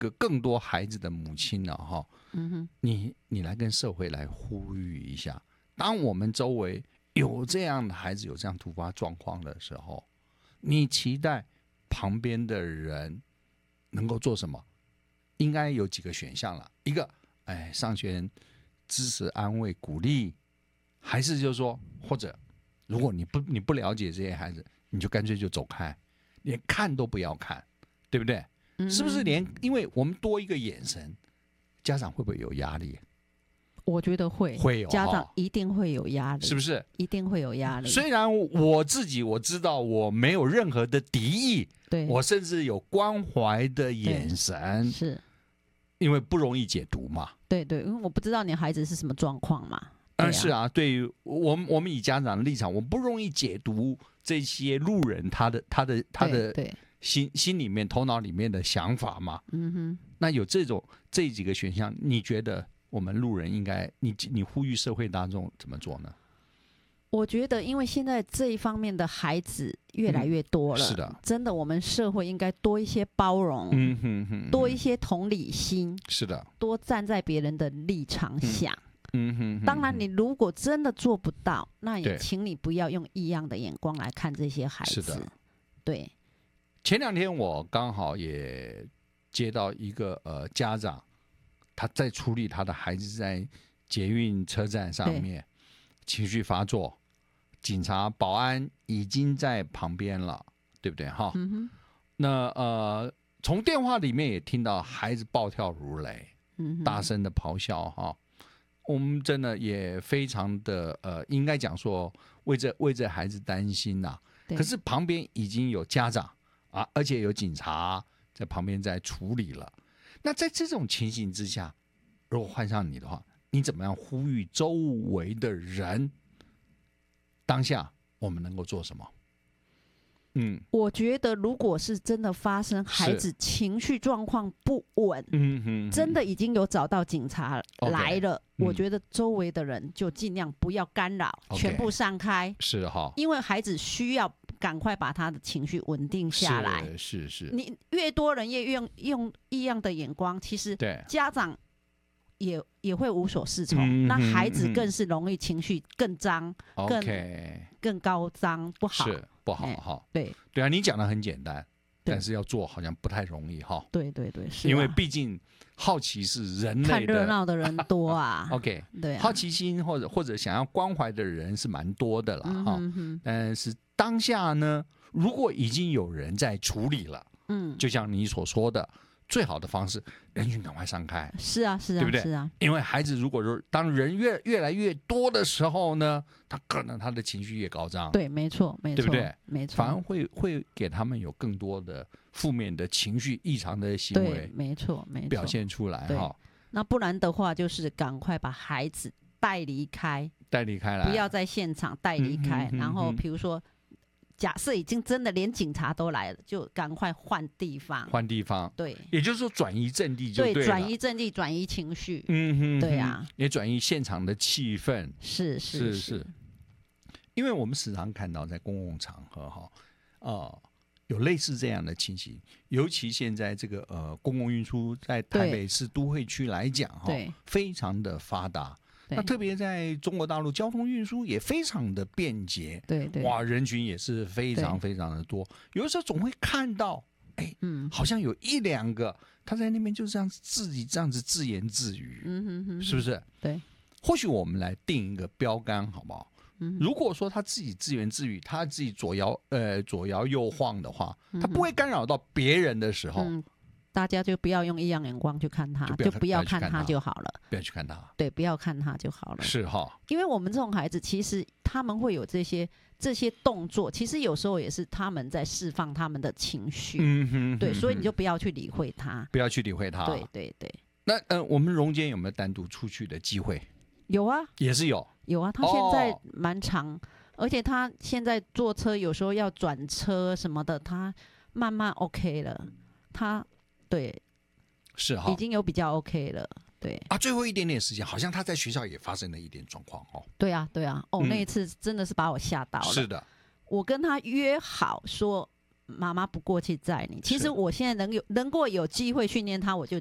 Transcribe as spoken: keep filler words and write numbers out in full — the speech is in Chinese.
个更多孩子的母亲呢、啊，哈， 嗯哼， 你你来跟社会来呼吁一下，当我们周围有这样的孩子有这样突发状况的时候，你期待旁边的人能够做什么？应该有几个选项了，一个，哎，上前支持、安慰、鼓励，还是就是说，或者如果你不你不了解这些孩子，你就干脆就走开，连看都不要看，对不对？ 嗯、 是不是连？因为我们多一个眼神，家长会不会有压力？ 我觉得会， 会有， 家长一定会有压力， 是不是？ 一定会有压力。 虽然我自己我知道我没有任何的敌意， 对， 我甚至有关怀的眼神， 是因为不容易解读嘛。 对对，因为我不知道你孩子是什么状况嘛。 嗯、啊，是啊，对于我们我们以家长的立场，我不容易解读这些路人他的他的他的心心里面头脑里面的想法嘛。 嗯哼， 那有这种这几个选项，你觉得我们路人应该你你呼吁社会大众怎么做呢？ 我觉得，因为现在这一方面的孩子越来越多了，嗯、 是的， 真的，我们社会应该多一些包容， 嗯哼哼， 多一些同理心， 是的， 多站在别人的立场想。 嗯嗯哼哼， 当然，你如果真的做不到，那也请你不要用异样的眼光来看这些孩子。 是的， 对。 前两天我刚好也接到一个呃家长，他在处理他的孩子在捷运车站上面情绪发作，警察、保安已经在旁边了，对不对哈？ 嗯哼。 那呃，从电话里面也听到孩子暴跳如雷， 嗯， 大声的咆哮哈。我们真的也非常的呃，应该讲说为这为这孩子担心呐、啊。可是旁边已经有家长啊，而且有警察在旁边在处理了。那在这种情形之下，如果换上你的话，你怎么样呼吁周围的人？当下我们能够做什么？嗯， 我觉得如果是真的发生孩子情绪状况不稳， 嗯哼， 真的已经有找到警察来了， okay, 嗯、 我觉得周围的人就尽量不要干扰， okay, 全部散开。 是哈， 因为孩子需要赶快把他的情绪稳定下来。 是是是， 你越多人越用用异样的眼光，其实家长也也会无所适从， 嗯、 那孩子更是容易情绪更脏， 嗯、 更、 okay, 更高涨，不好， 是不好哈、欸。 对对啊，你讲的很简单，但是要做好像不太容易哈。 对对对，是、啊， 因为毕竟好奇是人类的， 看热闹的人多啊。 OK， 对、啊， 好奇心或者或者想要关怀的人是蛮多的啦哈、嗯嗯。但是当下呢，如果已经有人在处理了，嗯，就像你所说的。最好的方式，人群赶快散开。 是啊，是啊， 对不对？ 是啊， 因为孩子如果说当人越越来越多的时候呢，他可能他的情绪越高涨。 对，没错，没错， 对不对？ 没错， 反而会会给他们有更多的负面的情绪、异常的行为。 对，没错，没错， 表现出来哈。 那不然的话，就是赶快把孩子带离开， 带离开来， 不要在现场带离开。嗯、然后，比如说。假设已经真的连警察都来了，就赶快换地方。 换地方， 对， 也就是说转移阵地就对了。 对，转移阵地，转移情绪。 嗯哼， 对啊， 也转移现场的气氛。 是是 是, 是，因为我们时常看到在公共场合哈，呃，有类似这样的情形，尤其现在这个呃公共运输在台北市都会区来讲哈，非常的发达。那特别在中国大陆，交通运输也非常的便捷， 对对， 哇，人群也是非常非常的多。有的时候总会看到，哎，嗯，好像有一两个他在那边就这样自己这样子自言自语， 嗯哼哼， 是不是？ 对， 或许我们来定一个标杆，好不好？嗯，如果说他自己自言自语，他自己左摇呃左摇右晃的话，他不会干扰到别人的时候。 嗯，大家就不要用异样眼光去看他，就不要, 就不要看他就好了。 不要去看他， 对，不要看他就好了。 是哈， 因为我们这种孩子，其实他们会有这些这些动作，其实有时候也是他们在释放他们的情绪。 嗯哼， 对，所以你就不要去理会他， 不要去理会他。 对对对。 那呃，我们荣坚有没有单独出去的机会？ 有啊， 也是有， 有啊。他现在蛮长，哦、而且他现在坐车有时候要转车什么的，他慢慢 OK 了。他对。 是哈， 已经有比较 OK 了，对啊，最后一点点时间，好像他在学校也发生了一点状况哦。 对啊，对啊，哦、嗯，那一次真的是把我吓到了。 是的， 我跟他约好说妈妈不过去载你。其是实我现在能有能够有机会训练他，我就